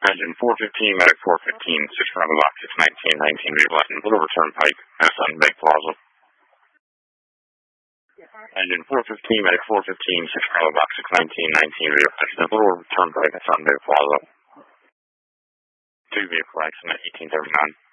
Engine 415, Medic 415, 6 Bravo Box 619, 19 Vehicle Latin, Blue River Turnpike, Sun Bay Plaza. Engine 415, Medic 415, 6 Bravo Box 619, 19 Vehicle Accident, Blue River Turnpike, Sun Bay Plaza. 2 vehicle accident, 1839.